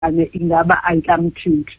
ingaba ayikamthinti.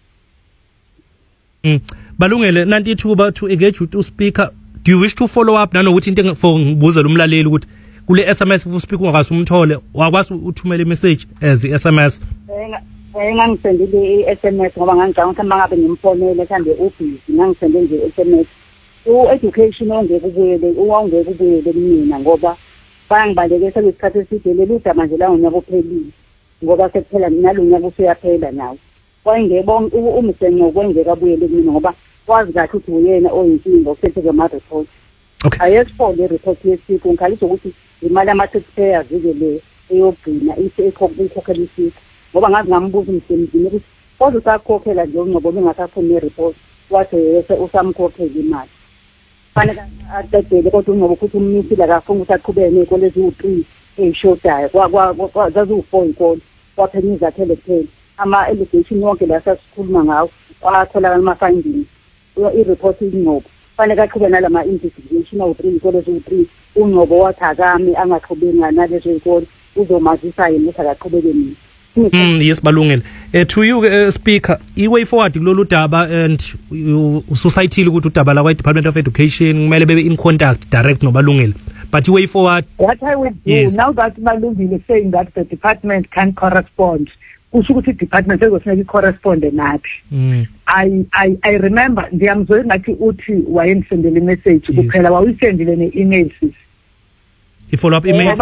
Balungele nanti ithuba to engage with uspeaker. Do you wish to follow up nanokuthi into for ngibuzela umlaleli ukuthi kule SMS uspeaker ungakwazi umthole wakwazi uthumela imessage as SMS? Ngangisendile i-SMS ngoba ngangicanga ukuthi mangabe ngimfonele mhlambe ubhizi ngangisende nje i-SMS. U-education ongeke ubuyele mina ngoba bangibalekela isikhathi eside leli udaba nje la ngonyaka ophelile ngoba sekuphela nalo nyaka useyaphela nawo. Kwayingebonke umsengo kwenzeka abuyele kumina ngoba wazi kahle ukuthi uyena oyinkinga osethe ke ma report. Ayesifo le report yesiko ngikhalisa ukuthi imali ama-taxpayers le eyogcina ikhokhela isiko ngoba ngazi ngambuza umsebenzini ukuthi kodwa usakhokhela nje ungcobo bengasaphumi report wathi yese usamkhokhela imali. Fanele atedele kodwa ungcobo ukuthi umnisile akafuna ukuthi aqhubeke nezikole eziwu-3 eyishodayo zaziwu-4 inkolo waphenya izathele kuphela ama-allegation wonke la sasikhuluma ngawo watholakala ama-findings i-report ingcobo fanele kaqhubeke nalama-investigation awu-3 inkolo eziwu-3 ungcobo wathi akami angaqhubeki nalezo inkolo uzomazisa yena ukuthi akaqhubeke mina. Yes, Balungile. To you, Speaker, i-way forward kulolu daba and society ukuthi udaba la Department of Education kumele bebe in contact direct noBalungile. But i-way forward, what I would do now that Balungile is saying that the department can correspond, kusho ukuthi department ezofanele correspond nathi. I remember ngiyamzwe ngathi uthi wayengisendele message kuphela wayisendile ne-email sis. I-follow up email.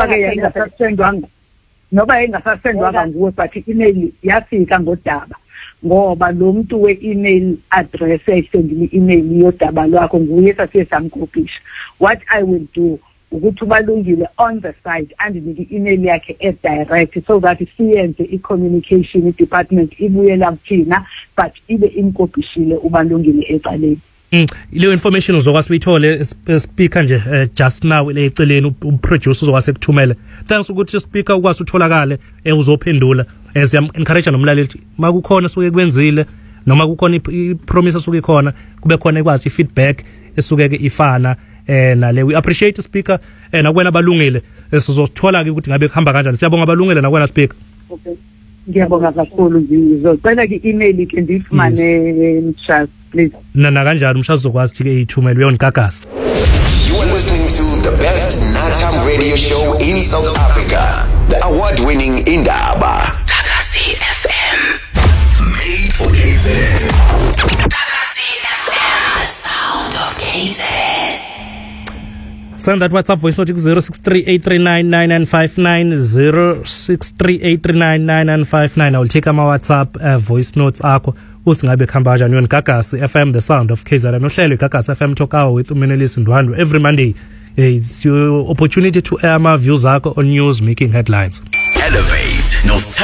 Noba engasasendwanga nguwe but i-email yafika ngodaba ngoba lo muntu we-email address ayisendile i-email yodaba lwakho nguye sasiye samkopisha. What I will do ukuthi uBalungile on the side andinike i-email yakhe direct so that siyenze i-communication department ibuyela kuthina but ibe inkopishile uBalungile eqaleni. Ile information uzokwazi uyithole speaker nje just now le eceleni uproducer uzokwazi ukuthumela. Thanks ukuthi speaker ukwazi utholakale uzophendula as yam encourage nomlaleli makukhona suke kwenzile noma kukhona ipromise asuke khona kube khona ikwazi ifeedback esuke ke ifana nale we appreciate speaker nakwena Balungile sizothola ke ukuthi ngabe kuhamba kanjani. Siyabonga Balungile nakwena speaker. Okay, ngiyabonga kakhulu ngizocela ke email ke ndifumane mshas please. Nana kanjani umshazi uzokwazi ke ithumele uyongigagasa. You are listening to the best nighttime radio show in South Africa, the award-winning Indaba Kakasi FM, made for KZN. Kakasi FM, the sound of KZN. Send that WhatsApp voice note to 0638399959 0638399959. I will take my WhatsApp voice notes akho usingabe khamba kanjani yona Gagasi FM, the sound of KZN. Nohlelo Gagasi FM talk hour with Umenelisi Ndwandwe every Monday. It's your opportunity to air my views akho on news making headlines. Elevate